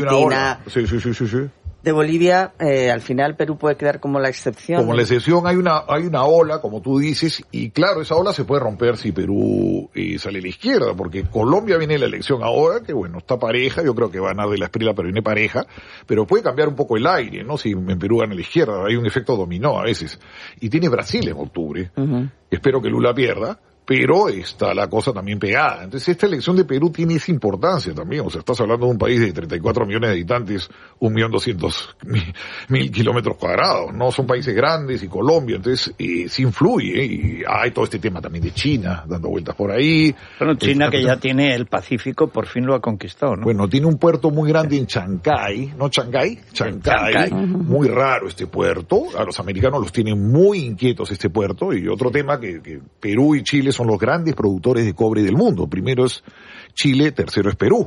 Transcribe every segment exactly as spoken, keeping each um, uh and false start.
Argentina, sí, sí, sí, sí, sí. de Bolivia, eh, al final Perú puede quedar como la excepción. Como la excepción hay una hay una ola, como tú dices, y claro, esa ola se puede romper si Perú eh, sale a la izquierda, porque Colombia viene la elección ahora, que bueno, está pareja, yo creo que va a ganar de la Espriella, pero viene pareja, pero puede cambiar un poco el aire, ¿no? Si en Perú gana la izquierda, hay un efecto dominó a veces. Y tiene Brasil en octubre. Uh-huh. Espero que Lula pierda, pero está la cosa también pegada. Entonces esta elección de Perú tiene esa importancia también. O sea, estás hablando de un país de treinta y cuatro millones de habitantes, un millón doscientos mil kilómetros cuadrados, ¿no? Son países grandes y Colombia, entonces eh, sí influye, ¿eh? Y hay todo este tema también de China, dando vueltas por ahí. Bueno, China que ya tiene el Pacífico, por fin lo ha conquistado, ¿no? Bueno, tiene un puerto muy grande en Chancay, ¿no? Chancay, Chancay, Chancay. Muy raro este puerto. A los americanos los tienen muy inquietos este puerto. Y otro tema que, que Perú y Chile son los grandes productores de cobre del mundo. Primero es Chile, tercero es Perú.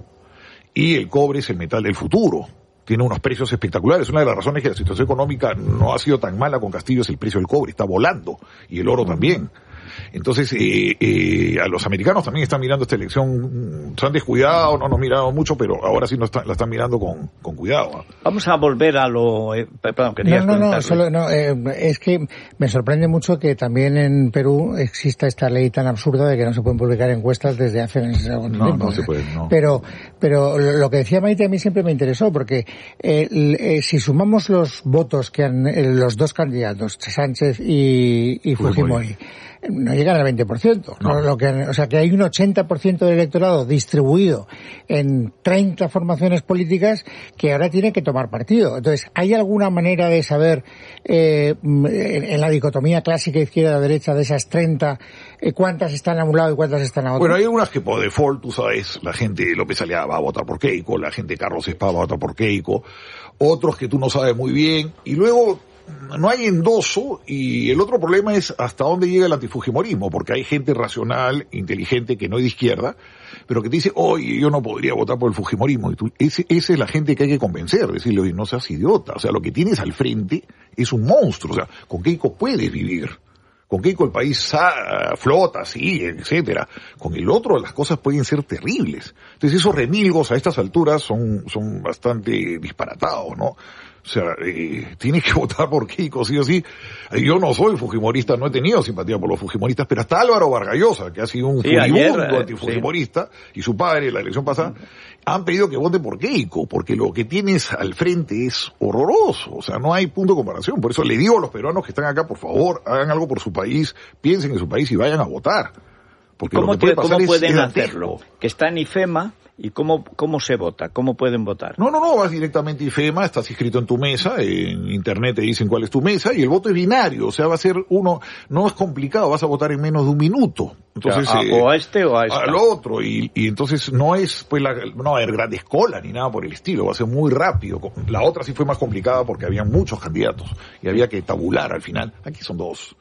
Y el cobre es el metal del futuro. Tiene unos precios espectaculares. Una de las razones que la situación económica no ha sido tan mala con Castillo es el precio del cobre. Está volando. Y el oro también. Entonces, eh, eh, a los americanos también están mirando esta elección, se han descuidado, no nos mirado mucho, pero ahora sí nos está, la están mirando con, con cuidado. ¿eh? Vamos a volver a lo... Eh, perdón, querías No, no, no, solo, no eh, es que me sorprende mucho que también en Perú exista esta ley tan absurda de que no se pueden publicar encuestas desde hace algún no, tiempo. No, se puede, no. Pero, pero lo que decía Maite a mí siempre me interesó, porque eh, eh, si sumamos los votos que han eh, los dos candidatos, Sánchez y, y Fujimori, no llegan al veinte por ciento. No. Lo que, o sea, que hay un ochenta por ciento del electorado distribuido en treinta formaciones políticas que ahora tiene que tomar partido. Entonces, ¿hay alguna manera de saber, eh, en la dicotomía clásica izquierda-derecha de esas treinta, eh, cuántas están a un lado y cuántas están a otro? Bueno, hay algunas que por default, tú sabes, la gente López Aliaga va a votar por Keiko, la gente Carlos Espada va a votar por Keiko, otros que tú no sabes muy bien, y luego no hay endoso, y el otro problema es hasta dónde llega el antifujimorismo, porque hay gente racional, inteligente, que no es de izquierda, pero que te dice, oye, yo no podría votar por el fujimorismo, y tú, ese, esa es la gente que hay que convencer, decirle, oye, no seas idiota, o sea, lo que tienes al frente es un monstruo, o sea, con Keiko puedes vivir, con Keiko el país ah, flota, sí, etcétera, con el otro las cosas pueden ser terribles, entonces esos remilgos a estas alturas son, son bastante disparatados, ¿no? O sea, eh, tienes que votar por Keiko, sí o sí. Yo no soy fujimorista, no he tenido simpatía por los fujimoristas, pero hasta Álvaro Vargas Llosa, que ha sido un sí, furibundo ayer, antifujimorista, sí. Y su padre, en la elección pasada, han pedido que vote por Keiko, porque lo que tienes al frente es horroroso. O sea, no hay punto de comparación. Por eso le digo a los peruanos que están acá, por favor, hagan algo por su país, piensen en su país y vayan a votar. Porque ¿Cómo, lo que puede ¿cómo pasar pueden es hacerlo? Que está en IFEMA. ¿Y cómo, cómo se vota? ¿Cómo pueden votar? No, no, no, vas directamente a IFEMA, estás inscrito en tu mesa, en internet te dicen cuál es tu mesa, y el voto es binario, o sea, va a ser uno, no es complicado, vas a votar en menos de un minuto. Entonces, a, eh, o a este o a este. Al otro, y, y entonces no es, pues, la, no va a haber grandes colas ni nada por el estilo, va a ser muy rápido. La otra sí fue más complicada porque había muchos candidatos, y había que tabular al final. Aquí son dos.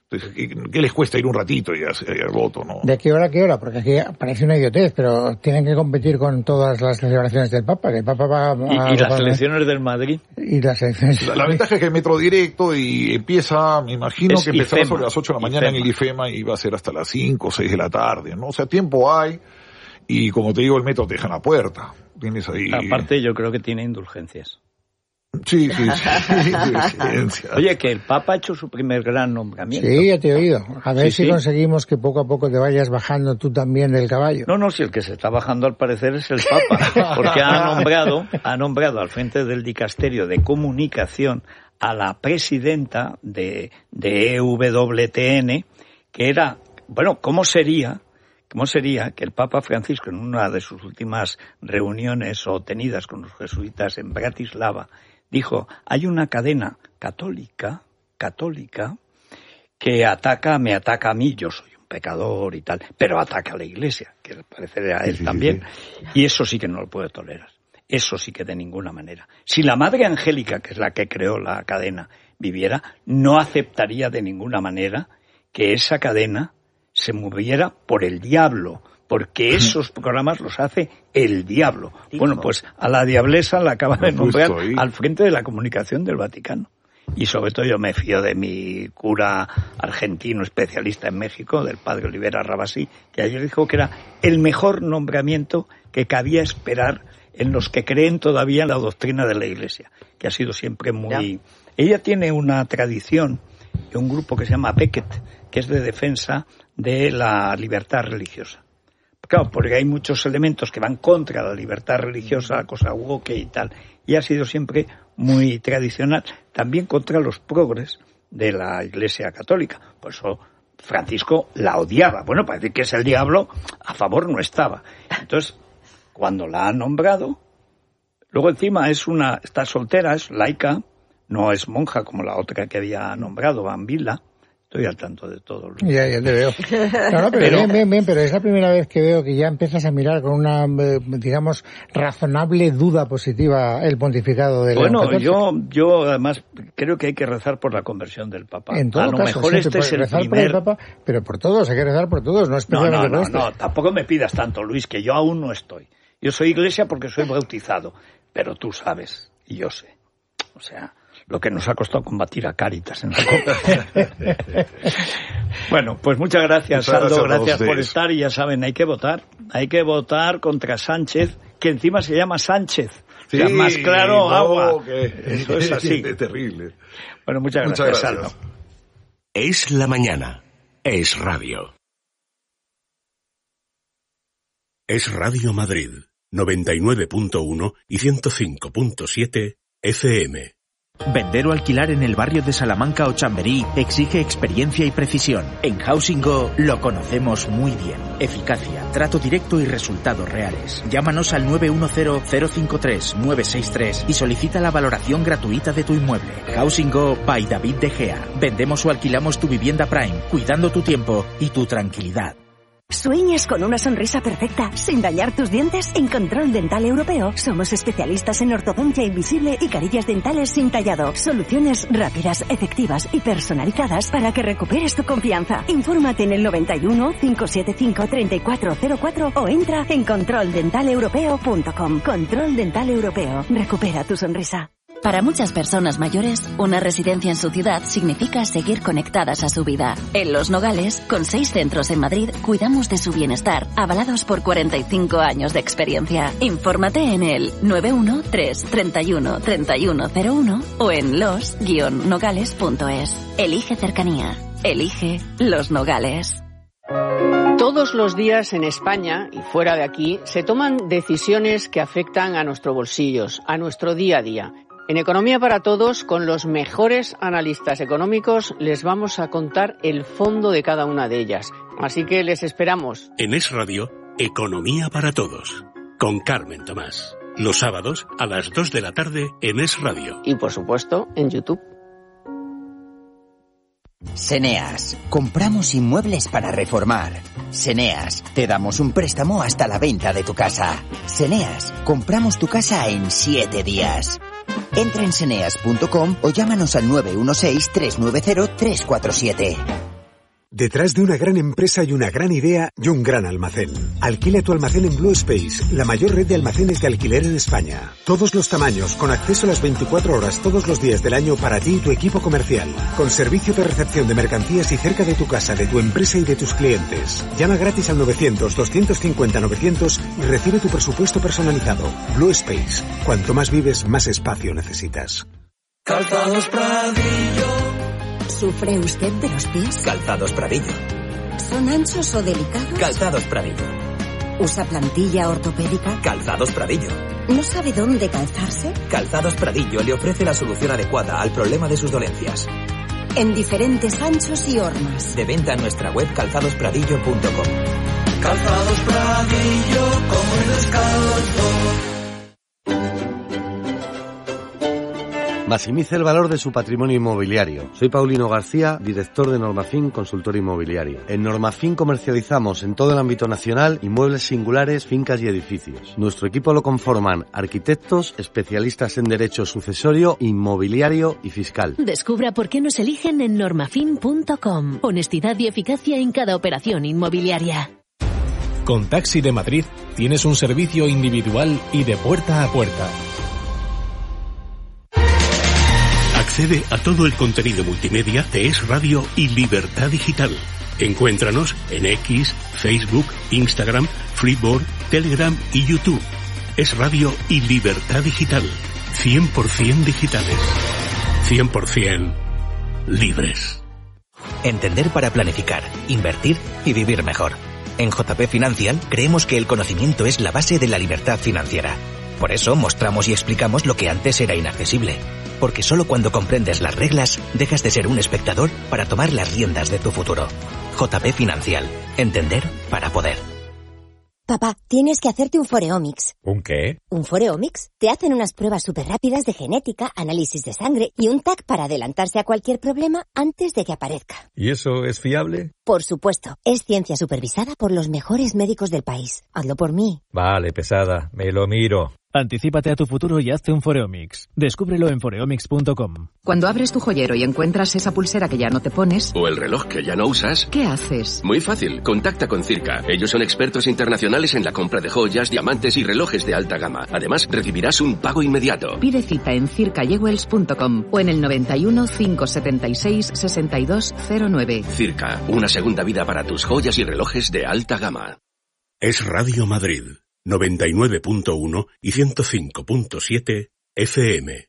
¿Qué les cuesta ir un ratito y hacer el voto, no? ¿De qué hora a qué hora? Porque aquí parece una idiotez, pero tienen que competir con todas las celebraciones del Papa, que el Papa va a... ¿Y, y las elecciones del Madrid? Y las elecciones... La, la ventaja es que hay metro directo y empieza, me imagino es que empezará IFEMA, sobre las ocho de la mañana IFEMA. En el IFEMA y va a ser hasta las cinco o seis de la tarde, ¿no? O sea, tiempo hay y como te digo, el metro te deja en la puerta. Tienes ahí... Aparte yo creo que tiene indulgencias. Sí, sí, sí. Oye, que el Papa ha hecho su primer gran nombramiento. Sí, ya te he oído. A ver sí, si sí. conseguimos que poco a poco te vayas bajando tú también del caballo. No, no, si el que se está bajando al parecer es el Papa, porque ha nombrado, ha nombrado al frente del dicasterio de comunicación a la presidenta de, de E W T N, que era, bueno, ¿cómo sería? ¿Cómo sería que el Papa Francisco, en una de sus últimas reuniones o tenidas con los jesuitas en Bratislava, dijo, hay una cadena católica, católica, que ataca, me ataca a mí, yo soy un pecador y tal, pero ataca a la Iglesia, que al parecer a él sí, también, sí, sí. Y eso sí que no lo puede tolerar, eso sí que de ninguna manera. Si la Madre Angélica, que es la que creó la cadena, viviera, no aceptaría de ninguna manera que esa cadena se moviera por el diablo, porque esos programas los hace el diablo. Bueno, pues a la diablesa la acaba de nombrar al frente de la comunicación del Vaticano. Y sobre todo yo me fío de mi cura argentino especialista en México, del padre Olivera Rabasí, que ayer dijo que era el mejor nombramiento que cabía esperar en los que creen todavía en la doctrina de la Iglesia, que ha sido siempre muy... Ya. Ella tiene una tradición, un grupo que se llama Becket, que es de defensa de la libertad religiosa. Claro, porque hay muchos elementos que van contra la libertad religiosa, la cosa woke y tal, y ha sido siempre muy tradicional, también contra los progres de la Iglesia Católica. Por eso Francisco la odiaba. Bueno, parece que es el diablo, a favor no estaba. Entonces, cuando la ha nombrado, luego encima es una, está soltera, es laica, no es monja como la otra que había nombrado, Bambila. Estoy al tanto de todo. Luis. Ya, ya te veo. No, no, pero, pero bien, bien, bien, pero es la primera vez que veo que ya empiezas a mirar con una, digamos, razonable duda positiva el pontificado de León catorce. Bueno, yo, yo además creo que hay que rezar por la conversión del Papa. En todo a lo caso, mejor sí, este es el rezar primer... por el Papa, pero por todos, hay que rezar por todos, no especialmente no, no, por no, este. No, tampoco me pidas tanto, Luis, que yo aún no estoy. Yo soy iglesia porque soy bautizado, pero tú sabes, y yo sé. O sea... lo que nos ha costado combatir a Cáritas en la Copa. Bueno, pues muchas gracias, muchas Aldo, gracias, gracias por estar, y ya saben, hay que votar, hay que votar contra Sánchez, que encima se llama Sánchez. Sí, o sea, más claro, no, agua. Que... Eso es así. Es terrible. Bueno, muchas, muchas gracias, gracias, Aldo. Es la mañana. Es radio. Es Radio Madrid, noventa y nueve punto uno y ciento cinco punto siete F M. Vender o alquilar en el barrio de Salamanca o Chamberí exige experiencia y precisión. En Housing Go lo conocemos muy bien. Eficacia, trato directo y resultados reales. Llámanos al nueve uno cero, cero cinco tres, nueve seis tres y solicita la valoración gratuita de tu inmueble. Housing Go by David De Gea. Vendemos o alquilamos tu vivienda Prime, cuidando tu tiempo y tu tranquilidad. ¿Sueñas con una sonrisa perfecta sin dañar tus dientes? En Control Dental Europeo somos especialistas en ortodoncia invisible y carillas dentales sin tallado. Soluciones rápidas, efectivas y personalizadas para que recuperes tu confianza. Infórmate en el noventa y uno, cinco siete cinco, treinta y cuatro cero cuatro o entra en control dental europeo punto com. Control Dental Europeo. Recupera tu sonrisa. Para muchas personas mayores, una residencia en su ciudad significa seguir conectadas a su vida. En Los Nogales, con seis centros en Madrid, cuidamos de su bienestar, avalados por cuarenta y cinco años de experiencia. Infórmate en el nueve uno tres, treinta y uno, treinta y uno cero uno o en los guion nogales punto es. Elige cercanía. Elige Los Nogales. Todos los días en España y fuera de aquí se toman decisiones que afectan a nuestros bolsillos, a nuestro día a día. En Economía para Todos, con los mejores analistas económicos, les vamos a contar el fondo de cada una de ellas. Así que les esperamos. En Es Radio, Economía para Todos, con Carmen Tomás. Los sábados a las dos de la tarde en Es Radio. Y por supuesto, en YouTube. Seneas, compramos inmuebles para reformar. Seneas, te damos un préstamo hasta la venta de tu casa. Seneas, compramos tu casa en siete días. Entra en seneas punto com o llámanos al nueve uno seis, tres nueve cero, tres cuatro siete. Detrás de una gran empresa hay una gran idea y un gran almacén. Alquila tu almacén en Blue Space, la mayor red de almacenes de alquiler en España. Todos los tamaños, con acceso a las veinticuatro horas todos los días del año para ti y tu equipo comercial. Con servicio de recepción de mercancías y cerca de tu casa, de tu empresa y de tus clientes. Llama gratis al novecientos, doscientos cincuenta, novecientos y recibe tu presupuesto personalizado. Blue Space. Cuanto más vives, más espacio necesitas. Calzados Pradillo. ¿Sufre usted de los pies? Calzados Pradillo. ¿Son anchos o delicados? Calzados Pradillo. ¿Usa plantilla ortopédica? Calzados Pradillo. ¿No sabe dónde calzarse? Calzados Pradillo le ofrece la solución adecuada al problema de sus dolencias. En diferentes anchos y hormas. De venta en nuestra web calzados pradillo punto com. Calzados Pradillo, como el descalzo. Maximice el valor de su patrimonio inmobiliario. Soy Paulino García, director de Normafin Consultor Inmobiliario. En Normafin comercializamos en todo el ámbito nacional inmuebles singulares, fincas y edificios. Nuestro equipo lo conforman arquitectos, especialistas en derecho sucesorio, inmobiliario y fiscal. Descubra por qué nos eligen en normafin punto com. Honestidad y eficacia en cada operación inmobiliaria. Con Taxi de Madrid tienes un servicio individual y de puerta a puerta. Accede a todo el contenido multimedia de Es Radio y Libertad Digital. Encuéntranos en X, Facebook, Instagram, Freeboard, Telegram y YouTube. Es radio y libertad digital. cien por ciento digitales. cien por ciento libres. Entender para planificar, invertir y vivir mejor. En J P Financial creemos que el conocimiento es la base de la libertad financiera. Por eso mostramos y explicamos lo que antes era inaccesible. Porque solo cuando comprendes las reglas, dejas de ser un espectador para tomar las riendas de tu futuro. J P Financial. Entender para poder. Papá, tienes que hacerte un Foreomics. ¿Un qué? Un Foreomics. Te hacen unas pruebas súper rápidas de genética, análisis de sangre y un T A C para adelantarse a cualquier problema antes de que aparezca. ¿Y eso es fiable? Por supuesto. Es ciencia supervisada por los mejores médicos del país. Hazlo por mí. Vale, pesada. Me lo miro. Anticípate a tu futuro y hazte un Foreomics. Descúbrelo en foreomics punto com. Cuando abres tu joyero y encuentras esa pulsera que ya no te pones... o el reloj que ya no usas... ¿qué haces? Muy fácil. Contacta con Circa. Ellos son expertos internacionales en la compra de joyas, diamantes y relojes de alta gama. Además, recibirás un pago inmediato. Pide cita en circa jewels punto com o en el noventa y uno, cinco setenta y seis, sesenta y dos cero nueve. Circa. Una segunda vida para tus joyas y relojes de alta gama. Es Radio Madrid. noventa y nueve punto uno y ciento cinco punto siete F M.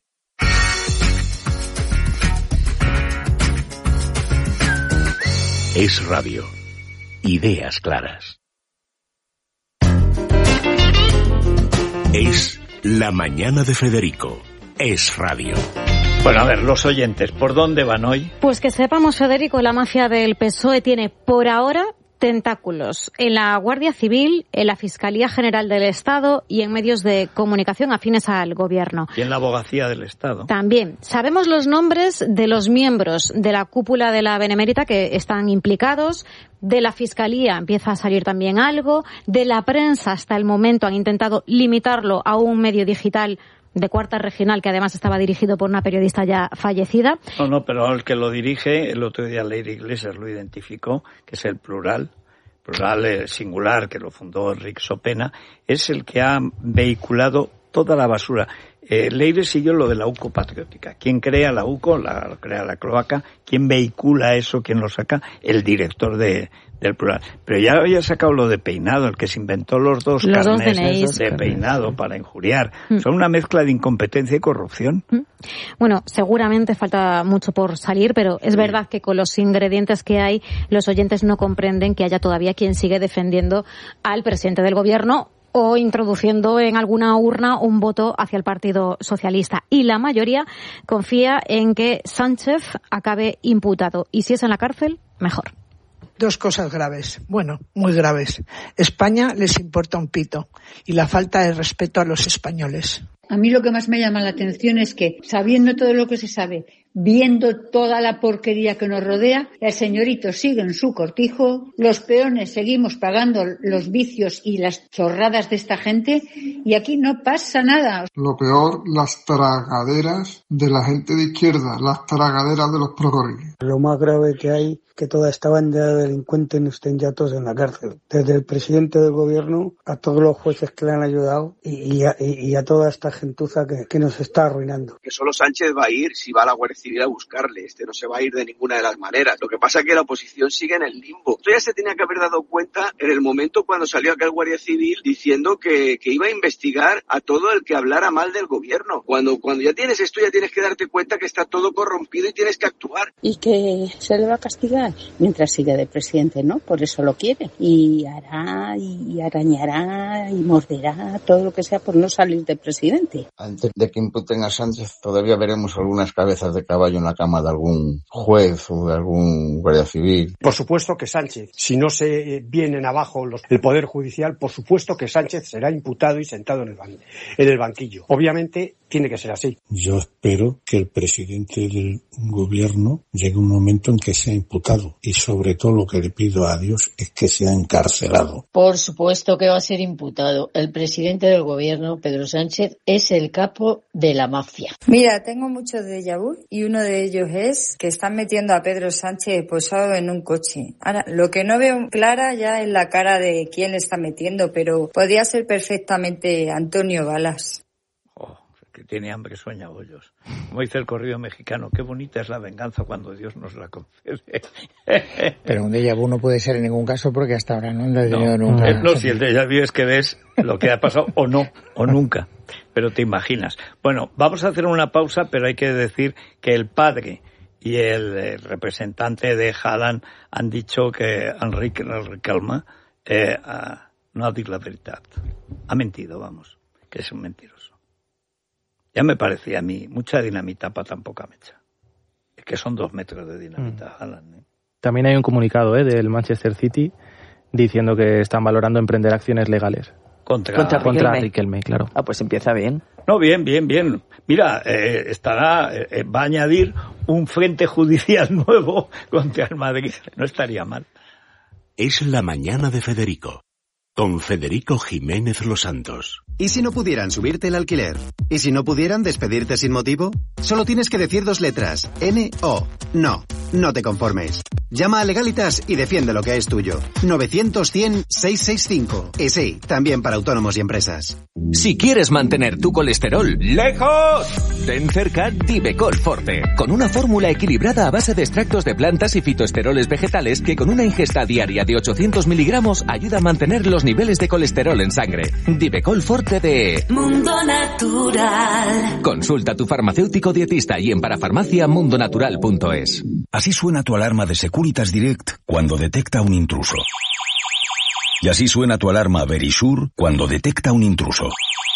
Es radio. Ideas claras. Es La Mañana de Federico. Es radio. Bueno, a ver, los oyentes, ¿por dónde van hoy? Pues que sepamos, Federico, la mafia del P S O E tiene por ahora tentáculos en la Guardia Civil, en la Fiscalía General del Estado y en medios de comunicación afines al Gobierno. Y en la Abogacía del Estado. También. Sabemos los nombres de los miembros de la cúpula de la Benemérita que están implicados. De la Fiscalía empieza a salir también algo. De la prensa hasta el momento han intentado limitarlo a un medio digital de Cuarta Regional, que además estaba dirigido por una periodista ya fallecida. No, no, pero el que lo dirige, el otro día Leire Iglesias lo identificó, que es el Plural, Plural eh, singular, que lo fundó Enrique Sopena, es el que ha vehiculado toda la basura. Eh, Leire siguió lo de la UCO patriótica. ¿Quién crea la UCO? La crea la cloaca. ¿Quién vehicula eso? ¿Quién lo saca? El director de del Plural. Pero ya había sacado lo de Peinado, el que se inventó los dos los carnés dos de Peinado para injuriar. Mm. Son una mezcla de incompetencia y corrupción. Mm. Bueno, seguramente falta mucho por salir, pero es sí. verdad que con los ingredientes que hay, los oyentes no comprenden que haya todavía quien sigue defendiendo al presidente del Gobierno o introduciendo en alguna urna un voto hacia el Partido Socialista. Y la mayoría confía en que Sánchez acabe imputado. Y si es en la cárcel, mejor. Dos cosas graves, bueno, muy graves. España les importa un pito y la falta de respeto a los españoles. A mí lo que más me llama la atención es que, sabiendo todo lo que se sabe, viendo toda la porquería que nos rodea, el señorito sigue en su cortijo, los peones seguimos pagando los vicios y las chorradas de esta gente y aquí no pasa nada. Lo peor, las tragaderas de la gente de izquierda, las tragaderas de los progres. Lo más grave que hay, que toda esta banda de delincuentes estén ya todos en la cárcel. Desde el presidente del gobierno a todos los jueces que le han ayudado y, y, a, y a toda esta gentuza que, que nos está arruinando. Que solo Sánchez va a ir si va a la Guardia Civil a buscarle. Este no se va a ir de ninguna de las maneras. Lo que pasa es que la oposición sigue en el limbo. Esto ya se tenía que haber dado cuenta en el momento cuando salió aquel Guardia Civil diciendo que, que iba a investigar a todo el que hablara mal del gobierno. Cuando, cuando ya tienes esto, ya tienes que darte cuenta que está todo corrompido y tienes que actuar. Y que se le va a castigar mientras siga de presidente, ¿no? Por eso lo quiere. Y hará, y arañará, y morderá, todo lo que sea por no salir de presidente. Antes de que imputen a Sánchez, todavía veremos algunas cabezas de caballo en la cama de algún juez o de algún guardia civil. Por supuesto que Sánchez, si no se vienen abajo los, el Poder Judicial, por supuesto que Sánchez será imputado y sentado en el, ban, en el banquillo. Obviamente tiene que ser así. Yo espero que el presidente del gobierno llegue un momento en que sea imputado y sobre todo lo que le pido a Dios es que sea encarcelado. Por supuesto que va a ser imputado. El presidente del gobierno, Pedro Sánchez, es el capo de la mafia. Mira, tengo muchos déjà vu y uno de ellos es que están metiendo a Pedro Sánchez posado en un coche. Ahora, lo que no veo clara ya es la cara de quién le está metiendo, pero podría ser perfectamente Antonio Balas. Oh, que tiene hambre sueña bollos. Como dice el corrido mexicano, qué bonita es la venganza cuando Dios nos la concede. Pero un déjà vu no puede ser en ningún caso porque hasta ahora no lo he tenido no, nunca. No, si el déjà vu es que ves lo que ha pasado o no, o nunca, pero te imaginas. Bueno, vamos a hacer una pausa, pero hay que decir que el padre y el, el representante de Haaland han dicho que Enrique Calma eh, uh, no ha dicho la verdad. Ha mentido, vamos, que es un mentiroso. Ya me parecía a mí mucha dinamita para tan poca mecha. Es que son dos metros de dinamita, mm. Haaland, ¿eh? También hay un comunicado ¿eh? del Manchester City diciendo que están valorando emprender acciones legales. Contra, contra, contra Riquelme. Riquelme, claro. Ah, pues empieza bien. No, bien, bien, bien. Mira, eh, estará, eh, va a añadir un frente judicial nuevo contra el Madrid. No estaría mal. Es la mañana de Federico, con Federico Jiménez Los Santos. ¿Y si no pudieran subirte el alquiler? ¿Y si no pudieran despedirte sin motivo? Solo tienes que decir dos letras. N O. No. No te conformes. Llama a Legalitas y defiende lo que es tuyo. novecientos cien seiscientos sesenta y cinco. Y sí, también para autónomos y empresas. Si quieres mantener tu colesterol lejos, ten cerca Divecol Forte, con una fórmula equilibrada a base de extractos de plantas y fitoesteroles vegetales que con una ingesta diaria de ochocientos miligramos ayuda a mantener los niveles de colesterol en sangre. Divecol Forte de Mundo Natural. Consulta a tu farmacéutico dietista y en parafarmacia mundonatural punto es. Así suena tu alarma de Securitas Direct cuando detecta un intruso. Y así suena tu alarma Verisure cuando detecta un intruso.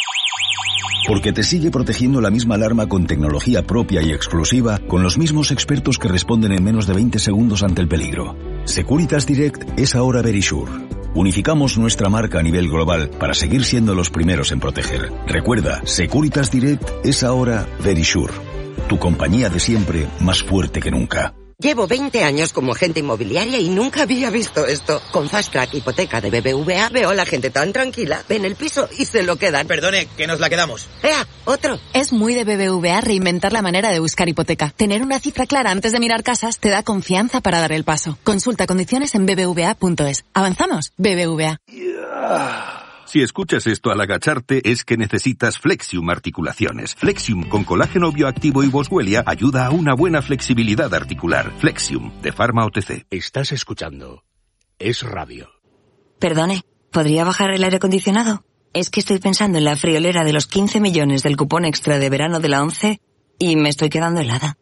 Porque te sigue protegiendo la misma alarma con tecnología propia y exclusiva, con los mismos expertos que responden en menos de veinte segundos ante el peligro. Securitas Direct es ahora Verisure. Unificamos nuestra marca a nivel global para seguir siendo los primeros en proteger. Recuerda, Securitas Direct es ahora Verisure. Tu compañía de siempre, más fuerte que nunca. Llevo veinte años como agente inmobiliaria y nunca había visto esto. Con Fast Track Hipoteca de B B V A veo a la gente tan tranquila. Ven el piso y se lo quedan. Perdone, que nos la quedamos. ¡Ea! ¡Otro! Es muy de B B V A reinventar la manera de buscar hipoteca. Tener una cifra clara antes de mirar casas te da confianza para dar el paso. Consulta condiciones en b b v a punto es. ¿Avanzamos? B B V A. Yeah. Si escuchas esto al agacharte es que necesitas Flexium Articulaciones. Flexium con colágeno bioactivo y boswellia ayuda a una buena flexibilidad articular. Flexium, de Pharma O T C. Estás escuchando Es Radio. Perdone, ¿podría bajar el aire acondicionado? Es que estoy pensando en la friolera de los quince millones del cupón extra de verano de la ONCE y me estoy quedando helada.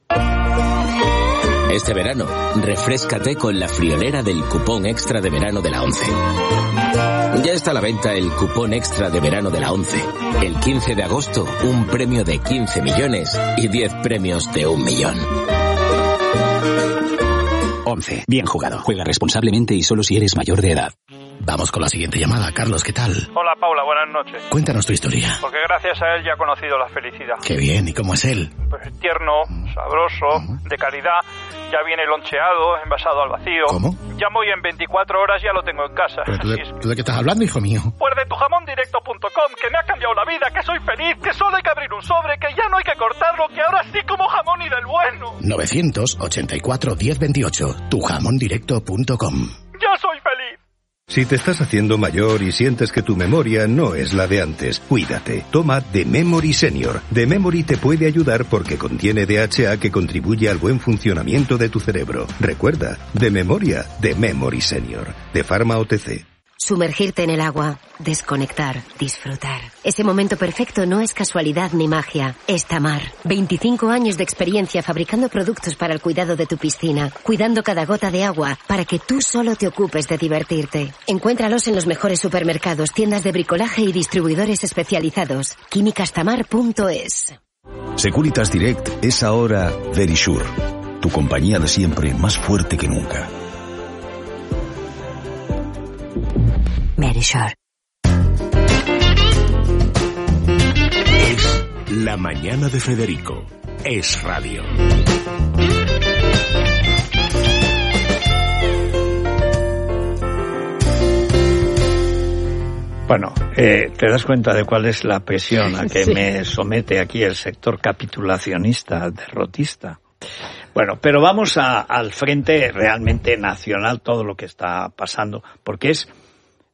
Este verano, refréscate con la friolera del cupón extra de verano de la ONCE. Ya está a la venta el cupón extra de verano de la ONCE. El quince de agosto, un premio de quince millones y diez premios de un millón. ONCE. Bien jugado. Juega responsablemente y solo si eres mayor de edad. Vamos con la siguiente llamada. Carlos, ¿qué tal? Hola, Paula, buenas noches. Cuéntanos tu historia. Porque gracias a él ya he conocido la felicidad. Qué bien, ¿y cómo es él? Pues tierno, sabroso, de calidad. Ya viene loncheado, envasado al vacío. ¿Cómo? Llamo y en veinticuatro horas ya lo tengo en casa. ¿Pero tú, de, es que... ¿tú de qué estás hablando, hijo mío? Pues de tu jamón directo punto com, que me ha cambiado la vida, que soy feliz, que solo hay que abrir un sobre, que ya no hay que cortarlo, que ahora sí como jamón y del bueno. novecientos ochenta y cuatro diez veintiocho, tu jamón directo punto com. ¡Ya soy feliz! Si te estás haciendo mayor y sientes que tu memoria no es la de antes, cuídate. Toma The Memory Senior. The Memory te puede ayudar porque contiene D H A que contribuye al buen funcionamiento de tu cerebro. Recuerda, de memoria, The Memory Senior. De Pharma O T C. Sumergirte en el agua, desconectar, disfrutar. Ese momento perfecto no es casualidad ni magia. Es Tamar. veinticinco años de experiencia fabricando productos para el cuidado de tu piscina, cuidando cada gota de agua para que tú solo te ocupes de divertirte. Encuéntralos en los mejores supermercados, tiendas de bricolaje y distribuidores especializados. químicas tamar punto es. Securitas Direct es ahora Verisure. Tu compañía de siempre, más fuerte que nunca. Verisure. Es la mañana de Federico. Es Radio. Bueno, eh, ¿te das cuenta de cuál es la presión a que sí. me somete aquí el sector capitulacionista, derrotista? Bueno, pero vamos a, al frente realmente nacional, todo lo que está pasando, porque es...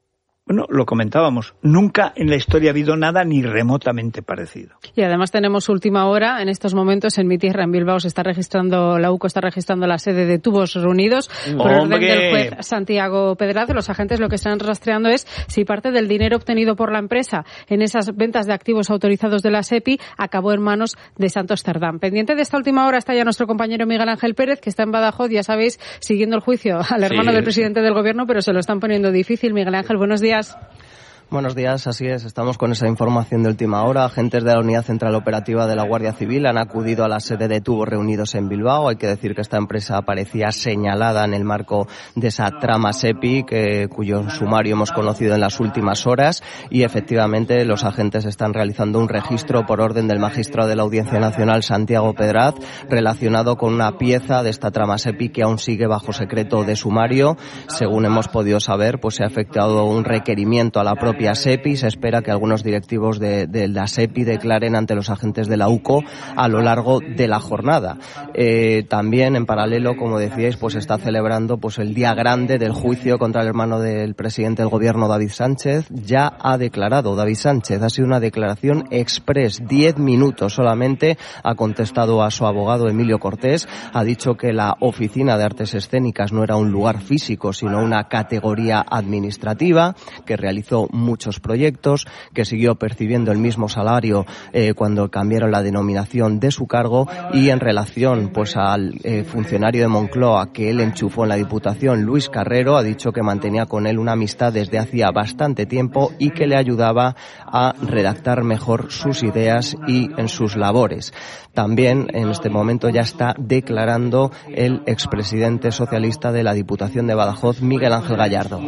Bueno, lo comentábamos, nunca en la historia ha habido nada ni remotamente parecido. Y además tenemos última hora, en estos momentos en mi tierra, en Bilbao, se está registrando, la U C O está registrando la sede de Tubos Reunidos por ¡Hombre! orden del juez Santiago Pedraz. Los agentes lo que están rastreando es si parte del dinero obtenido por la empresa en esas ventas de activos autorizados de la SEPI acabó en manos de Santos Cerdán. Pendiente de esta última hora está ya nuestro compañero Miguel Ángel Pérez, que está en Badajoz, ya sabéis, siguiendo el juicio al hermano sí, del presidente sí. del gobierno, pero se lo están poniendo difícil. Miguel Ángel, buenos días. Buenos días, así es, estamos con esa información de última hora. Agentes de la Unidad Central Operativa de la Guardia Civil han acudido a la sede de Tubos Reunidos en Bilbao. Hay que decir que esta empresa aparecía señalada en el marco de esa trama SEPI, que, cuyo sumario hemos conocido en las últimas horas, y efectivamente los agentes están realizando un registro por orden del magistrado de la Audiencia Nacional, Santiago Pedraz, relacionado con una pieza de esta trama SEPI que aún sigue bajo secreto de sumario. Según hemos podido saber, pues se ha efectuado un requerimiento a la propia SEPI. Se espera que algunos directivos de, de la SEPI declaren ante los agentes de la U C O a lo largo de la jornada. Eh, también, en paralelo, como decíais, pues está celebrando pues el día grande del juicio contra el hermano del presidente del gobierno, David Sánchez. Ya ha declarado David Sánchez, ha sido una declaración express, diez minutos solamente. Ha contestado a su abogado Emilio Cortés, ha dicho que la Oficina de Artes Escénicas no era un lugar físico, sino una categoría administrativa, que realizó muchos proyectos, que siguió percibiendo el mismo salario eh, cuando cambiaron la denominación de su cargo, y en relación pues al eh, funcionario de Moncloa que él enchufó en la Diputación, Luis Carrero, ha dicho que mantenía con él una amistad desde hacía bastante tiempo y que le ayudaba a redactar mejor sus ideas y en sus labores. También en este momento ya está declarando el expresidente socialista de la Diputación de Badajoz, Miguel Ángel Gallardo.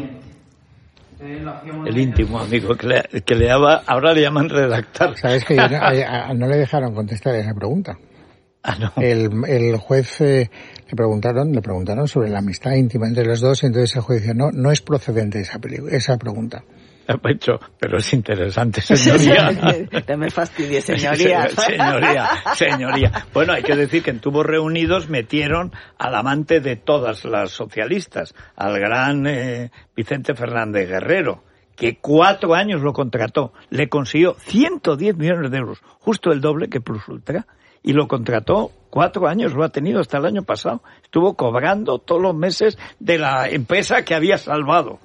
El íntimo amigo que le, que le daba, ahora le llaman redactar. Sabes que no, a, no le dejaron contestar esa pregunta. Ah, no. El, el juez eh, le preguntaron, le preguntaron sobre la amistad íntima entre los dos, y entonces el juez dijo, no, no es procedente esa, esa pregunta. Pecho, pero es interesante, señoría. No me fastidie, señoría. Señoría, señoría. Bueno, hay que decir que en Tubos Reunidos metieron al amante de todas las socialistas, al gran eh, Vicente Fernández Guerrero, que cuatro años lo contrató. Le consiguió ciento diez millones de euros, justo el doble que Plus Ultra, y lo contrató cuatro años, lo ha tenido hasta el año pasado. Estuvo cobrando todos los meses de la empresa que había salvado.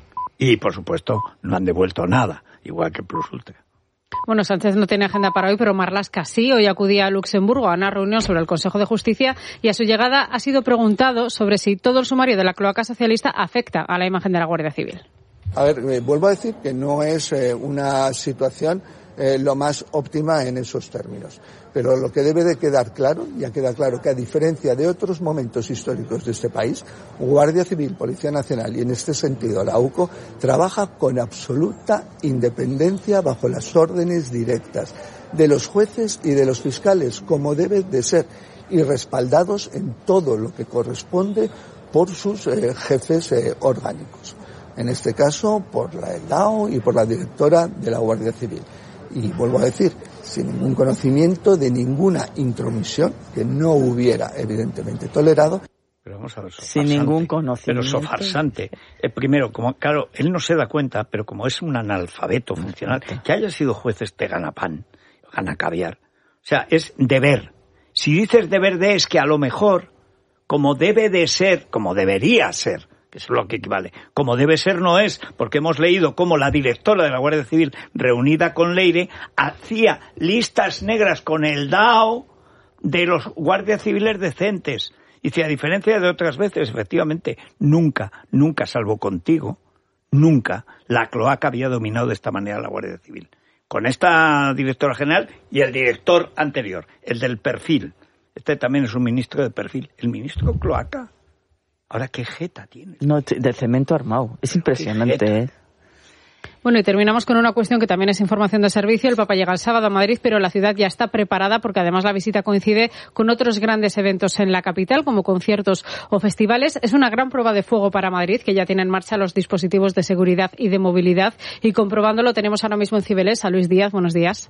Y, por supuesto, no han devuelto nada, igual que Plus Ultra. Bueno, Sánchez no tiene agenda para hoy, pero Marlaska sí. Hoy acudía a Luxemburgo a una reunión sobre el Consejo de Justicia, y a su llegada ha sido preguntado sobre si todo el sumario de la cloaca socialista afecta a la imagen de la Guardia Civil. A ver, eh, vuelvo a decir que no es eh, una situación eh, lo más óptima en esos términos. Pero lo que debe de quedar claro, ya queda claro que a diferencia de otros momentos históricos de este país, Guardia Civil, Policía Nacional y en este sentido la U C O trabaja con absoluta independencia bajo las órdenes directas de los jueces y de los fiscales, como debe de ser, y respaldados en todo lo que corresponde por sus eh, jefes eh, orgánicos. En este caso, por la E L D A O y por la directora de la Guardia Civil. Y vuelvo a decir, sin ningún conocimiento de ninguna intromisión que no hubiera evidentemente tolerado. Pero vamos a ver, sin ningún conocimiento. Pero sofarsante. Eh, primero, como claro, él no se da cuenta, pero como es un analfabeto funcional, que haya sido juez te gana pan, gana caviar. O sea, es deber. Si dices deber de, es que a lo mejor, como debe de ser, como debería ser, que es lo que equivale. Como debe ser no es, porque hemos leído cómo la directora de la Guardia Civil, reunida con Leire, hacía listas negras con el D A O de los guardias civiles decentes. Y si a diferencia de otras veces, efectivamente, nunca, nunca, salvo contigo, nunca la cloaca había dominado de esta manera la Guardia Civil. Con esta directora general y el director anterior, el del perfil. Este también es un ministro de perfil. El ministro cloaca. Ahora, ¿qué jeta tiene? No, de cemento armado. Es impresionante, ¿eh? Bueno, y terminamos con una cuestión que también es información de servicio. El Papa llega el sábado a Madrid, pero la ciudad ya está preparada porque además la visita coincide con otros grandes eventos en la capital, como conciertos o festivales. Es una gran prueba de fuego para Madrid, que ya tiene en marcha los dispositivos de seguridad y de movilidad. Y comprobándolo tenemos ahora mismo en Cibeles a Luis Díaz. Buenos días.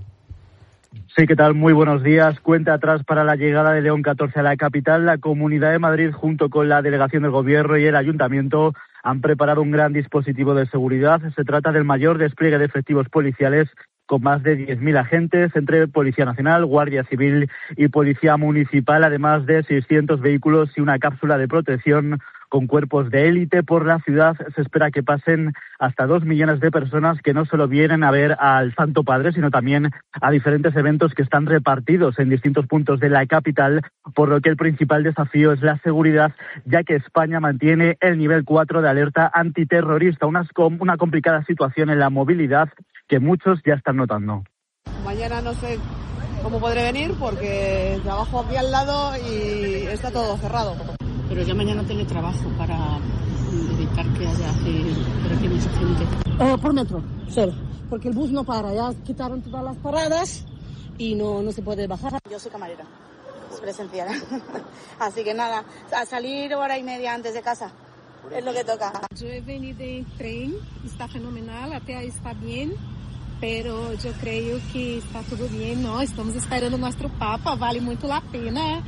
Sí, ¿qué tal? Muy buenos días. Cuenta atrás para la llegada de León catorce a la capital. La Comunidad de Madrid, junto con la delegación del Gobierno y el Ayuntamiento, han preparado un gran dispositivo de seguridad. Se trata del mayor despliegue de efectivos policiales, con más de diez mil agentes entre Policía Nacional, Guardia Civil y Policía Municipal, además de seiscientos vehículos y una cápsula de protección con cuerpos de élite. Por la ciudad se espera que pasen hasta dos millones de personas que no solo vienen a ver al Santo Padre, sino también a diferentes eventos que están repartidos en distintos puntos de la capital, por lo que el principal desafío es la seguridad, ya que España mantiene el nivel cuatro de alerta antiterrorista, una, una complicada situación en la movilidad que muchos ya están notando. Mañana no sé cómo podré venir porque trabajo aquí al lado y está todo cerrado. Pero yo mañana teletrabajo para evitar que haya así, pero que mucha gente. Eh, por metro, solo, porque el bus no para, ya quitaron todas las paradas y no, no se puede bajar. Yo soy camarera, es presencial, así que nada, a salir hora y media antes de casa, es lo que toca. Yo he venido en tren, está fenomenal, até ahí está bien, pero yo creo que está todo bien, ¿no? Estamos esperando nuestro Papa, vale mucho la pena.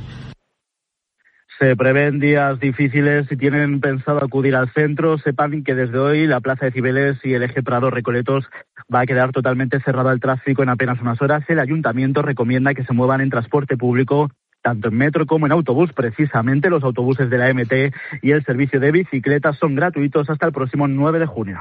Se prevén días difíciles. Si tienen pensado acudir al centro, sepan que desde hoy la Plaza de Cibeles y el eje Prado-Recoletos va a quedar totalmente cerrado al tráfico en apenas unas horas. El ayuntamiento recomienda que se muevan en transporte público, tanto en metro como en autobús. Precisamente los autobuses de la M T y el servicio de bicicletas son gratuitos hasta el próximo nueve de junio.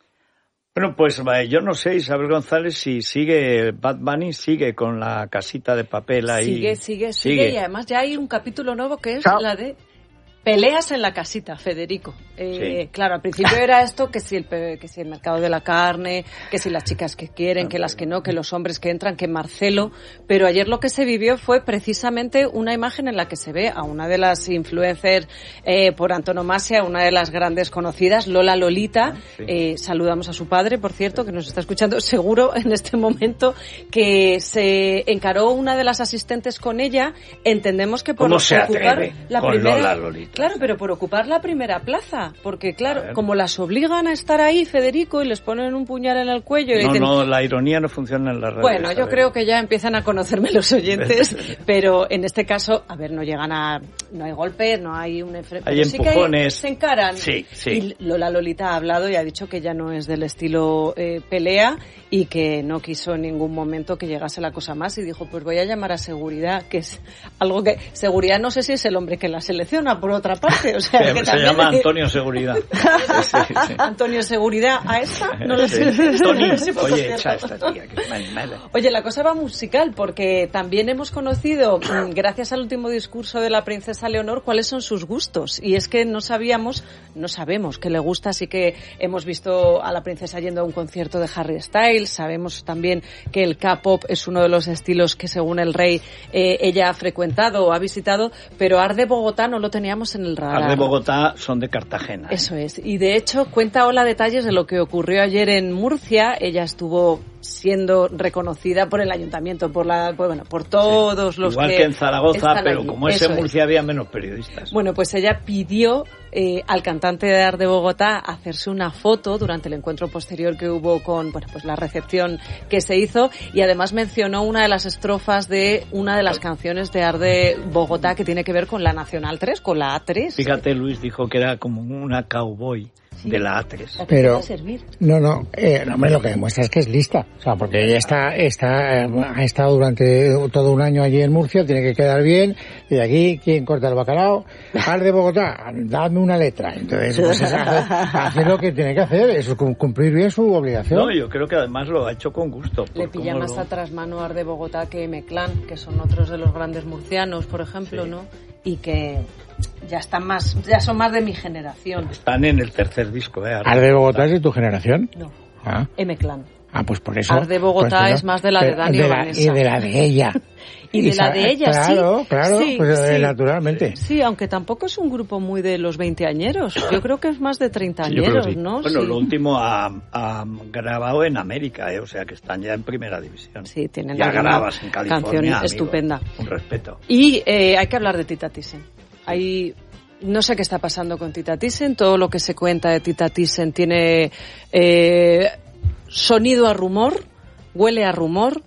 Bueno, pues yo no sé, Isabel González, si sigue, Bad Bunny sigue con la casita de papel ahí. Sigue, sigue, sigue, sigue. Y además ya hay un capítulo nuevo que es Chao. la de peleas en la casita, Federico. Eh, sí. Claro, al principio era esto, que si, el, que si el mercado de la carne, que si las chicas que quieren, que las que no, que los hombres que entran, que Marcelo. Pero ayer lo que se vivió fue precisamente una imagen en la que se ve a una de las influencers eh, por antonomasia, una de las grandes conocidas, Lola Lolita. Sí. Eh, saludamos a su padre, por cierto, que nos está escuchando seguro en este momento, que se encaró una de las asistentes con ella. Entendemos que por ¿Cómo se ocupar atreve la con primera... Lola Lolita? Claro, pero por ocupar la primera plaza, porque claro, como las obligan a estar ahí, Federico, y les ponen un puñal en el cuello... Y no, dicen, no, la ironía no funciona en la radio. Bueno, yo creo que ya empiezan a conocerme los oyentes, pero en este caso, a ver, no llegan a... No hay golpes, no hay un... Enfre- hay sí empujones. Que hay, se encaran. Sí, sí. Y Lola Lolita ha hablado y ha dicho que ya no es del estilo eh, pelea y que no quiso en ningún momento que llegase la cosa más, y dijo, pues voy a llamar a seguridad, que es algo que... Seguridad no sé si es el hombre que la selecciona, por otra parte. O sea, se, que se llama Antonio Seguridad. Sí, sí. Antonio Seguridad, ¿a esta? No lo sí. sé. Tony, no sé oye, echa esta tía, que es mal, mala. Oye, la cosa va musical, porque también hemos conocido, gracias al último discurso de la princesa Leonor, cuáles son sus gustos. Y es que no sabíamos, no sabemos qué le gusta, así que hemos visto a la princesa yendo a un concierto de Harry Styles, sabemos también que el K-pop es uno de los estilos que según el rey eh, ella ha frecuentado o ha visitado, pero Art de Bogotá no lo teníamos en el radar. Art de Bogotá son de Cartagena. ¿eh? Eso es. Y de hecho cuenta Ola detalles de lo que ocurrió ayer en Murcia. Ella estuvo siendo reconocida por el ayuntamiento, por la, pues bueno, por todos sí. los Igual que, que en Zaragoza, pero allí. como es en Murcia había menos periodistas. Bueno, pues ella pidió eh, al cantante de Art de Bogotá hacerse una foto durante el encuentro posterior que hubo con, bueno, pues la recepción que se hizo, y además mencionó una de las estrofas de una de las canciones de Art de Bogotá que tiene que ver con la Nacional tres, con la A tres. Fíjate, Luis dijo que era como una cowboy. Sí. De la A tres. Pero, no, no, eh, no, hombre, lo que demuestra es que es lista. O sea, porque ella está, está, eh, ha estado durante todo un año allí en Murcia, tiene que quedar bien. Y de aquí, ¿quién corta el bacalao? Art de Bogotá, dadme una letra. Entonces, pues es hacer, hacer lo que tiene que hacer, es cumplir bien su obligación. No, yo creo que además lo ha hecho con gusto. Le pilla más lo... atrás mano Art de Bogotá que M-Clan, que son otros de los grandes murcianos, por ejemplo, sí. ¿no? Y que ya están más, ya son más de mi generación. Están en el tercer disco, ¿eh? ¿Art de Bogotá es de tu generación? No. Ah. M-Clan. Ah, pues por eso. Art de Bogotá pues, es más de la de Dani de o la, Vanessa. Y de la de ella. y de y la de ella, claro, sí. Claro, claro, sí, pues sí, naturalmente. Sí, aunque tampoco es un grupo muy de los veinteañeros. Yo creo que es más de treintañeros, sí, sí. ¿no? Bueno, sí. lo último ha, ha grabado en América, ¿eh? O sea que están ya en primera división. Sí, tienen ya grabas en California, canción amigo. Estupenda. Un respeto. Y eh, hay que hablar de Tita Thyssen. Hay... No sé qué está pasando con Tita Thyssen. Todo lo que se cuenta de Tita Thyssen tiene eh, sonido a rumor, huele a rumor,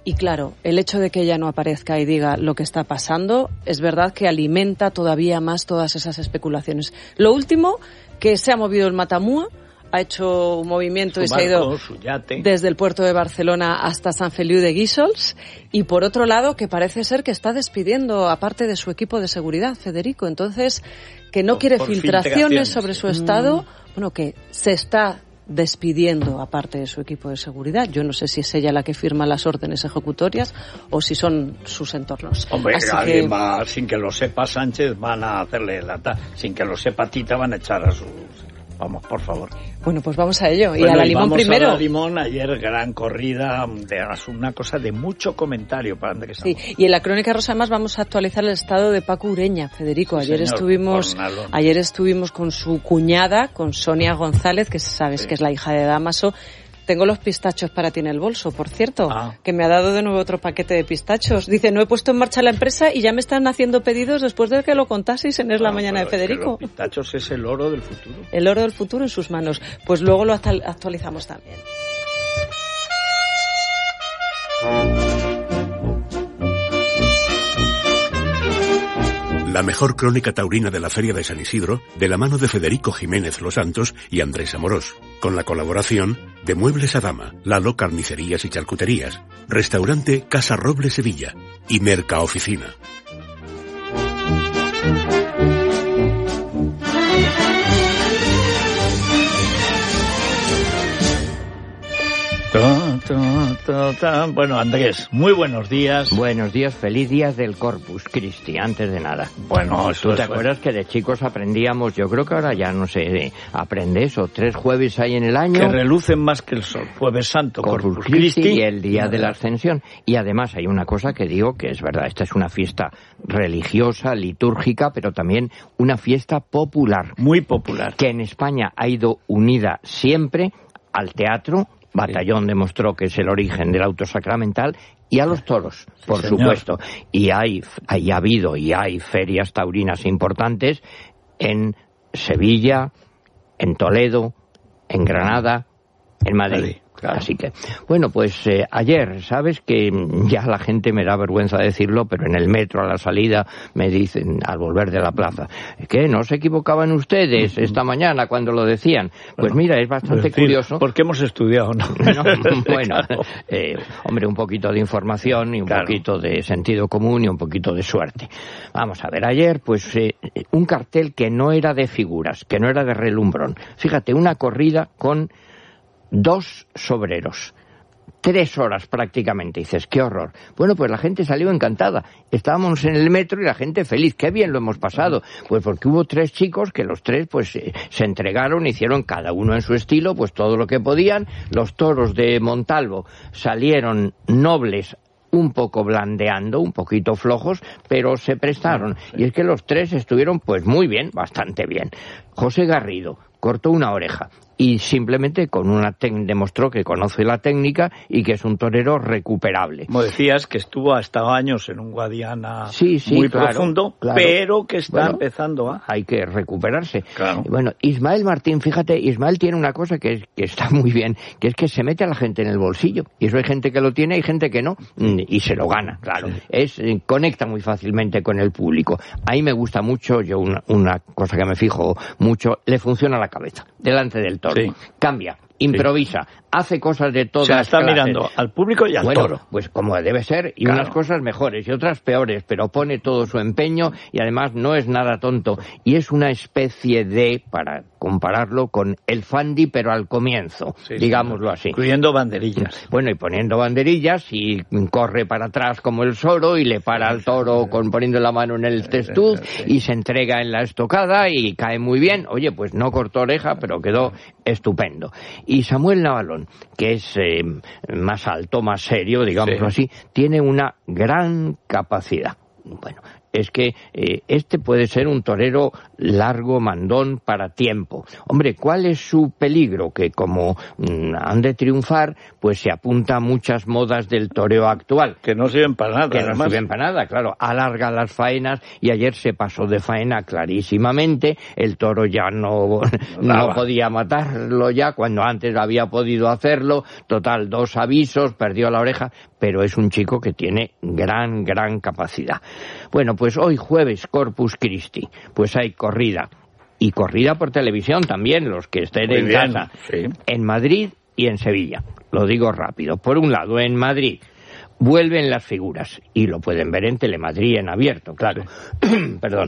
Y claro, el hecho de que ella no aparezca y diga lo que está pasando, es verdad que alimenta todavía más todas esas especulaciones. Lo último, que se ha movido el Matamua, ha hecho un movimiento su y se ha ido barco, desde el puerto de Barcelona hasta San Feliu de Guíxols. Y por otro lado, que parece ser que está despidiendo a parte de su equipo de seguridad, Federico. Entonces, que no por, quiere por filtraciones, filtraciones sobre su estado, mm. bueno, que se está despidiendo a parte de su equipo de seguridad. Yo no sé si es ella la que firma las órdenes ejecutorias o si son sus entornos. Hombre, Así alguien que... va, sin que lo sepa Sánchez, van a hacerle la ta... sin que lo sepa Tita, van a echar a sus... Vamos, por favor. Bueno, pues vamos a ello. Bueno, y a la Limón vamos primero. A la Limón, ayer gran corrida, de una cosa de mucho comentario para Andrés. Sí, y en la Crónica Rosa más vamos a actualizar el estado de Paco Ureña, Federico. Sí, ayer señor, estuvimos ayer estuvimos con su cuñada, con Sonia González, que sabes sí. que es la hija de Dámaso. Tengo los pistachos para ti en el bolso, por cierto, ah. que me ha dado de nuevo otro paquete de pistachos. Dice, no he puesto en marcha la empresa y ya me están haciendo pedidos después de que lo contaseis en Es la Mañana de Federico. Es que los pistachos es el oro del futuro. El oro del futuro en sus manos. Pues luego lo actualizamos también. La mejor crónica taurina de la Feria de San Isidro, de la mano de Federico Jiménez Los Santos y Andrés Amorós, con la colaboración de Muebles Adama, Lalo Carnicerías y Charcuterías, Restaurante Casa Roble Sevilla y Mercaoficina. Bueno, Andrés, muy buenos días. Buenos días, feliz días del Corpus Christi, antes de nada. Bueno, eso ¿Tú te es acuerdas que de chicos aprendíamos? Yo creo que ahora ya no sé, aprende eso, tres jueves hay en el año. Que relucen más que el sol, Jueves Santo, Corpus, Corpus Christi, Christi y el día de la Ascensión. Y además hay una cosa que digo que es verdad, esta es una fiesta religiosa, litúrgica, pero también una fiesta popular. Muy popular. Que en España ha ido unida siempre al teatro. Batallón demostró que es el origen del auto sacramental, y a los toros, por sí, supuesto. Y hay, hay ha habido y hay ferias taurinas importantes en Sevilla, en Toledo, en Granada, en Madrid. Madrid. Claro. Así que, bueno, pues eh, ayer, sabes que ya la gente me da vergüenza decirlo, pero en el metro a la salida me dicen, al volver de la plaza, ¿qué? ¿No se equivocaban ustedes esta mañana cuando lo decían? Pues bueno, mira, es bastante decir, curioso. Porque hemos estudiado, ¿no? no bueno, eh, hombre, un poquito de información y un claro. poquito de sentido común y un poquito de suerte. Vamos a ver, ayer, pues, eh, un cartel que no era de figuras, que no era de relumbrón. Fíjate, una corrida con dos sobreros, tres horas prácticamente. Dices, qué horror. Bueno, pues la gente salió encantada. Estábamos en el metro y la gente feliz. Qué bien lo hemos pasado. Pues porque hubo tres chicos que los tres pues eh, se entregaron, hicieron cada uno en su estilo pues todo lo que podían. Los toros de Montalvo salieron nobles, un poco blandeando, un poquito flojos, pero se prestaron. Sí. Y es que los tres estuvieron pues muy bien, bastante bien. José Garrido cortó una oreja y simplemente con una técnica demostró que conoce la técnica y que es un torero recuperable. Como decías, que estuvo hasta años en un Guadiana sí, sí, muy claro, profundo, claro. pero que está bueno, empezando a... Hay que recuperarse. Claro. Y bueno, Ismael Martín, fíjate, Ismael tiene una cosa que, es, que está muy bien, que es que se mete a la gente en el bolsillo. Y eso hay gente que lo tiene y gente que no, y se lo gana, claro. Sí. Es conecta muy fácilmente con el público. A mí me gusta mucho, yo una, una cosa que me fijo mucho, le funciona la cabeza delante del toro. Sí. Cambia, improvisa, sí. hace cosas de todas las clases. O sea, está clases. mirando al público y al bueno, toro. Pues como debe ser, y claro. unas cosas mejores y otras peores, pero pone todo su empeño y además no es nada tonto. Y es una especie de, para compararlo con el Fandi, pero al comienzo, sí, digámoslo sí, así. Incluyendo banderillas. Bueno, y poniendo banderillas y corre para atrás como el Soro y le para al toro con poniendo la mano en el testuz y se entrega en la estocada y cae muy bien. Oye, pues no cortó oreja, pero quedó estupendo. Y Samuel Navalón, que es eh, más alto, más serio, digámoslo sí. así, tiene una gran capacidad. Bueno, es que eh, este puede ser un torero largo, mandón, para tiempo. Hombre, ¿cuál es su peligro? Que como mmm, han de triunfar, pues se apunta a muchas modas del toreo actual. Que no sirven para nada. Que además. no sirven para nada, claro. Alarga las faenas y ayer se pasó de faena clarísimamente. El toro ya no, no podía matarlo ya cuando antes había podido hacerlo. Total, dos avisos, perdió la oreja, pero es un chico que tiene gran, gran capacidad. Bueno, pues hoy jueves, Corpus Christi, pues hay corrida. Y corrida por televisión también, los que estén Muy en bien, casa. Sí. En Madrid y en Sevilla. Lo digo rápido. Por un lado, en Madrid vuelven las figuras y lo pueden ver en Telemadrid en abierto, claro. Sí. Perdón.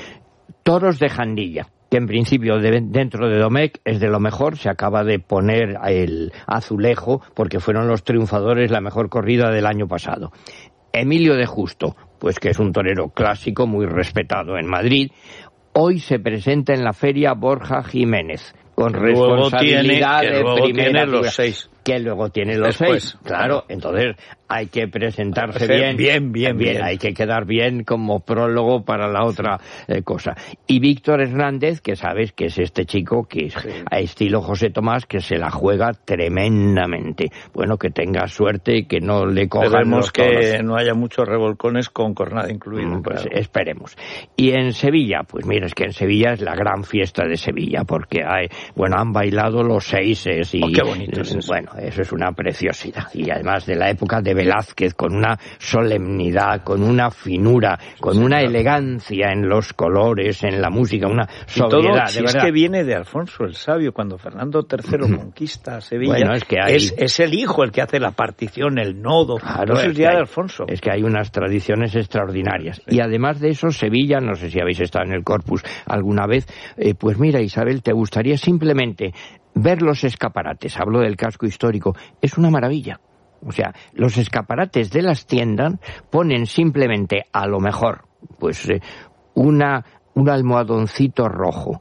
Toros de Jandilla, que en principio de, dentro de Domecq es de lo mejor. Se acaba de poner el azulejo porque fueron los triunfadores la mejor corrida del año pasado. Emilio de Justo, pues que es un torero clásico muy respetado en Madrid. Hoy se presenta en la feria Borja Jiménez, con responsabilidad tiene, que de luego primera tiene los figura. seis. Que luego tiene los Después, seis, claro. Entonces hay que presentarse Sí, bien, bien, bien, bien. Hay que quedar bien como prólogo para la otra eh, cosa. Y Víctor Hernández, que sabes que es este chico que es sí. a estilo José Tomás, que se la juega tremendamente. Bueno, que tenga suerte y que no le cojan Esperemos los toros. que no haya muchos revolcones con cornada incluida. Mm, Pues claro. esperemos. Y en Sevilla, pues mira, es que en Sevilla es la gran fiesta de Sevilla, porque hay, bueno, han bailado los seises y Oh, qué bonito es eso. Bueno, eso es una preciosidad. Y además de la época de Velázquez, con una solemnidad, con una finura, con una elegancia en los colores, en la música, una sobriedad, todo, si de es verdad. que viene de Alfonso el Sabio, cuando Fernando tercero conquista Sevilla, Bueno, es que hay- es, es el hijo el que hace la partición, el nodo, Claro, eso es es ya que de hay- Alfonso. Es que hay unas tradiciones extraordinarias. Y además de eso, Sevilla, no sé si habéis estado en el Corpus alguna vez, eh, pues mira, Isabel, te gustaría simplemente ver los escaparates. Hablo del casco histórico. Es una maravilla. O sea, los escaparates de las tiendas ponen simplemente, a lo mejor, pues eh, una un almohadoncito rojo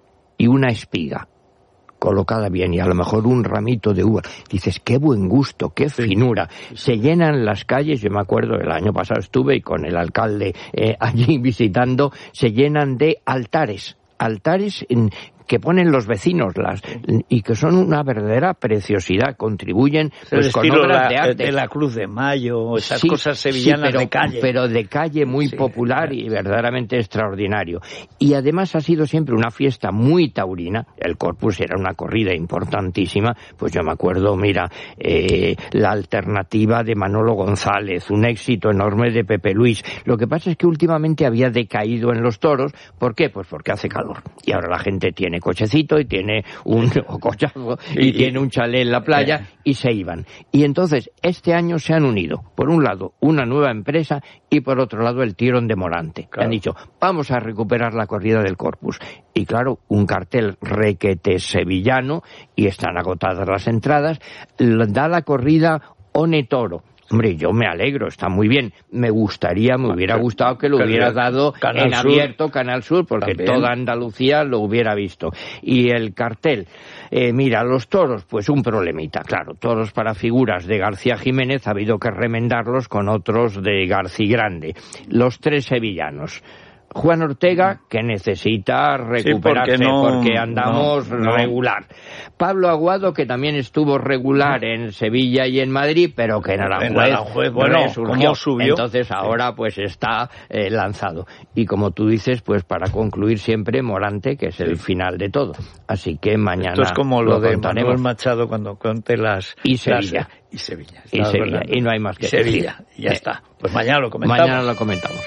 y una espiga colocada bien, y a lo mejor un ramito de uva. Dices, qué buen gusto, qué finura. Se llenan las calles, yo me acuerdo, el año pasado estuve y con el alcalde eh, allí visitando, se llenan de altares, altares en, que ponen los vecinos las y que son una verdadera preciosidad, contribuyen pues, el con estilo obras la, de arte. de la Cruz de Mayo, esas Sí, cosas sevillanas sí, pero, de calle. pero de calle muy Sí, popular y verdaderamente extraordinario. Y además ha sido siempre una fiesta muy taurina. El Corpus era una corrida importantísima. Pues yo me acuerdo, mira, eh, la alternativa de Manolo González, un éxito enorme de Pepe Luis. Lo que pasa es que últimamente había decaído en los toros. ¿Por qué? Pues porque hace calor. Y ahora la gente tiene cochecito y tiene un o cochazo y, y tiene un chalet en la playa eh. y se iban. Y entonces este año se han unido, por un lado, una nueva empresa y por otro lado el Tirón de Morante. Claro. Han dicho, vamos a recuperar la corrida del Corpus. Y claro, un cartel requete sevillano y están agotadas las entradas. Da la corrida One Toro. Hombre, yo me alegro, está muy bien. Me gustaría, me hubiera gustado que lo hubieras dado en abierto Canal Sur, porque también toda Andalucía lo hubiera visto. Y el cartel, eh, mira, los toros, pues un problemita. Claro, toros para figuras de García Jiménez, ha habido que remendarlos con otros de García Grande. Los tres sevillanos. Juan Ortega, que necesita recuperarse, sí, porque, no, porque andamos no, no. regular. Pablo Aguado, que también estuvo regular en Sevilla y en Madrid, pero que en Aranjuez, en Aranjuez bueno, resurgió. Subió. Entonces ahora pues está eh, lanzado. Y como tú dices, pues para concluir siempre Morante, que es el sí. final de todo. Así que mañana esto es como lo, lo de contaremos. Manuel Machado cuando conte las... Y Sevilla. Las, y Sevilla. Y Sevilla. Y no hay más que Sevilla. decir. Y ya eh, está. Pues mañana lo comentamos. Mañana lo comentamos.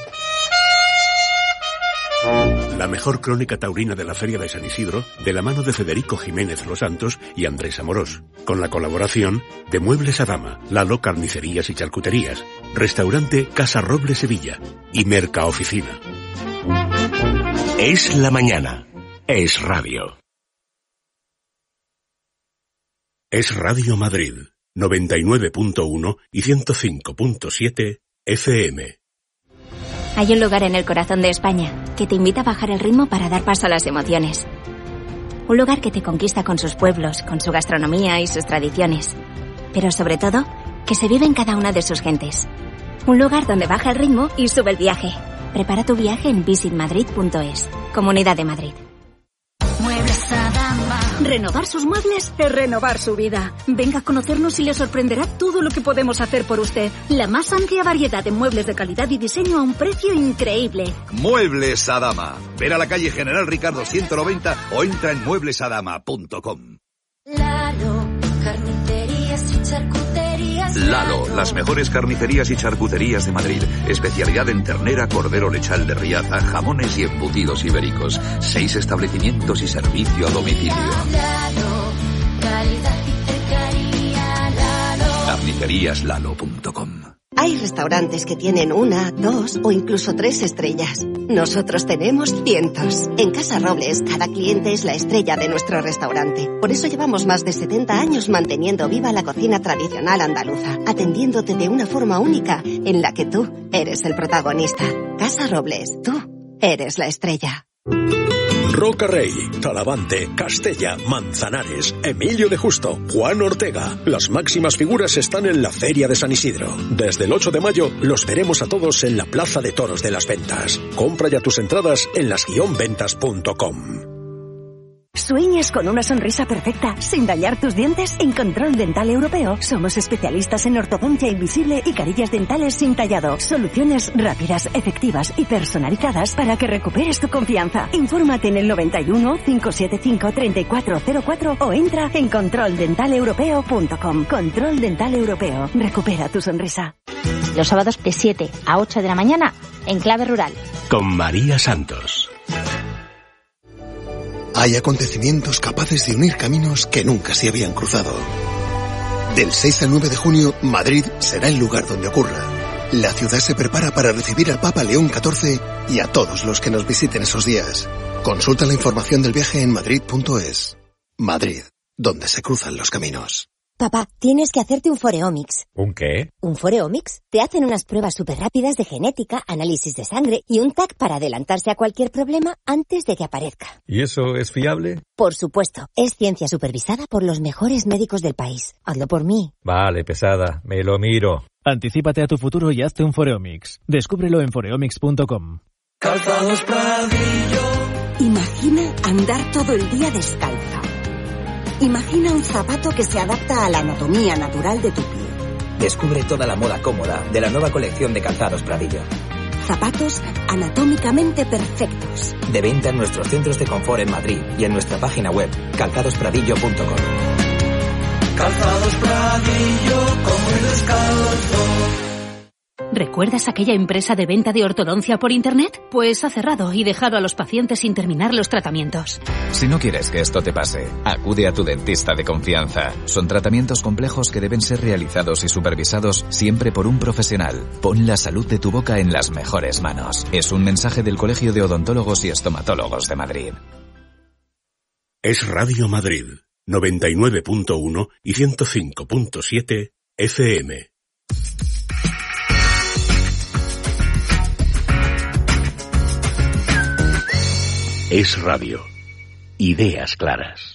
La mejor crónica taurina de la Feria de San Isidro, de la mano de Federico Jiménez Los Santos y Andrés Amorós, con la colaboración de Muebles Adama, Lalo Carnicerías y Charcuterías, Restaurante Casa Roble Sevilla y Merca Oficina. Es la mañana. Es radio. Es Radio Madrid, noventa y nueve punto uno y ciento cinco punto siete F M. Hay un lugar en el corazón de España que te invita a bajar el ritmo para dar paso a las emociones. Un lugar que te conquista con sus pueblos, con su gastronomía y sus tradiciones. Pero sobre todo, que se vive en cada una de sus gentes. Un lugar donde baja el ritmo y sube el viaje. Prepara tu viaje en visit madrid punto es. Comunidad de Madrid. Muebles Adama. Renovar sus muebles es renovar su vida. Venga a conocernos y le sorprenderá todo lo que podemos hacer por usted. La más amplia variedad de muebles de calidad y diseño a un precio increíble. Muebles Adama. Ver a la calle General Ricardo ciento noventa o entra en muebles adama punto com. Lalo, carnicerías y charcuterías. Lalo, las mejores carnicerías y charcuterías de Madrid. Especialidad en ternera, cordero lechal de Riaza, jamones y embutidos ibéricos. Seis establecimientos y servicio a domicilio. Lalo, calidad y cercanía. Lalo. carnicerías lalo punto com. Hay restaurantes que tienen una, dos o incluso tres estrellas. Nosotros tenemos cientos. En Casa Robles, cada cliente es la estrella de nuestro restaurante. Por eso llevamos más de setenta años manteniendo viva la cocina tradicional andaluza, atendiéndote de una forma única en la que tú eres el protagonista. Casa Robles, tú eres la estrella. Roca Rey, Talavante, Castella, Manzanares, Emilio de Justo, Juan Ortega. Las máximas figuras están en la Feria de San Isidro. Desde el ocho de mayo los veremos a todos en la Plaza de Toros de las Ventas. Compra ya tus entradas en las guion ventas punto com. ¿Sueñas con una sonrisa perfecta sin dañar tus dientes? En Control Dental Europeo somos especialistas en ortodoncia invisible y carillas dentales sin tallado. Soluciones rápidas, efectivas y personalizadas para que recuperes tu confianza. Infórmate en el noventa y uno, cinco siete cinco, treinta y cuatro cero cuatro o entra en control dental europeo punto com. Control Dental Europeo. Recupera tu sonrisa. Los sábados de siete a ocho de la mañana en Clave Rural. Con María Santos. Hay acontecimientos capaces de unir caminos que nunca se habían cruzado. Del seis al nueve de junio, Madrid será el lugar donde ocurra. La ciudad se prepara para recibir al Papa León catorce y a todos los que nos visiten esos días. Consulta la información del viaje en madrid punto es. Madrid, donde se cruzan los caminos. Papá, tienes que hacerte un Foreomics. ¿Un qué? ¿Un Foreomics? Te hacen unas pruebas súper rápidas de genética, análisis de sangre y un T A C para adelantarse a cualquier problema antes de que aparezca. ¿Y eso es fiable? Por supuesto. Es ciencia supervisada por los mejores médicos del país. Hazlo por mí. Vale, pesada. Me lo miro. Anticípate a tu futuro y hazte un Foreomics. Descúbrelo en foreomics punto com. Calzados Pradillo. Imagina andar todo el día descalza. Imagina un zapato que se adapta a la anatomía natural de tu pie. Descubre toda la moda cómoda de la nueva colección de Calzados Pradillo. Zapatos anatómicamente perfectos. De venta en nuestros centros de confort en Madrid y en nuestra página web calzados pradillo punto com. Calzados Pradillo, como el descalzo. ¿Recuerdas aquella empresa de venta de ortodoncia por Internet? Pues ha cerrado y dejado a los pacientes sin terminar los tratamientos. Si no quieres que esto te pase, acude a tu dentista de confianza. Son tratamientos complejos que deben ser realizados y supervisados siempre por un profesional. Pon la salud de tu boca en las mejores manos. Es un mensaje del Colegio de Odontólogos y Estomatólogos de Madrid. Es Radio Madrid, noventa y nueve punto uno y ciento cinco punto siete F M. Es Radio. Ideas claras.